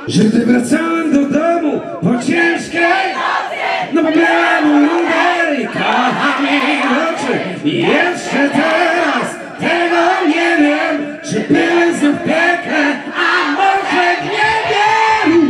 Że gdy wracałem do domu po ciężkiej nocy, no bo miałem ruder i kocham jej oczy i jeszcze